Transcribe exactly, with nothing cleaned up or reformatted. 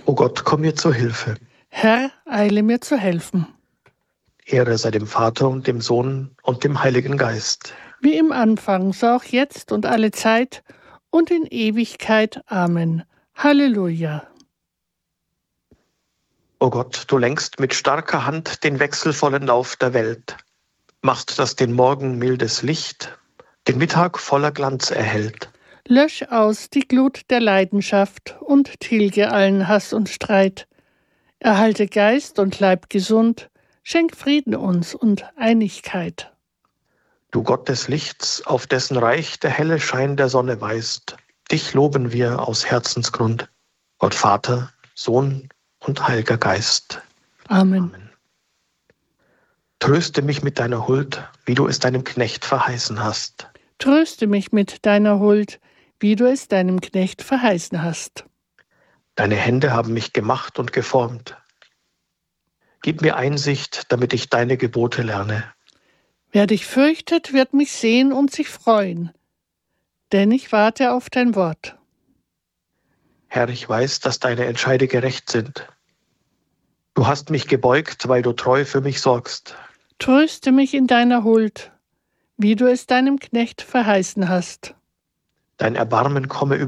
O Gott, komm mir zur Hilfe. Herr, eile mir zu helfen. Ehre sei dem Vater und dem Sohn und dem Heiligen Geist. Wie im Anfang, so auch jetzt und alle Zeit und in Ewigkeit. Amen. Halleluja. O Gott, du lenkst mit starker Hand den wechselvollen Lauf der Welt, machst, dass den Morgen mildes Licht den Mittag voller Glanz erhellt. Lösch aus die Glut der Leidenschaft und tilge allen Hass und Streit. Erhalte Geist und Leib gesund, schenk Frieden uns und Einigkeit. Du Gott des Lichts, auf dessen Reich der helle Schein der Sonne weist, dich loben wir aus Herzensgrund, Gott Vater, Sohn und Heiliger Geist. Amen. Amen. Tröste mich mit deiner Huld, wie du es deinem Knecht verheißen hast. Tröste mich mit deiner Huld, wie du es deinem Knecht verheißen hast. Deine Hände haben mich gemacht und geformt. Gib mir Einsicht, damit ich deine Gebote lerne. Wer dich fürchtet, wird mich sehen und sich freuen, denn ich warte auf dein Wort. Herr, ich weiß, dass deine Entscheide gerecht sind. Du hast mich gebeugt, weil du treu für mich sorgst. Tröste mich in deiner Huld, wie du es deinem Knecht verheißen hast. Dein Erbarmen komme über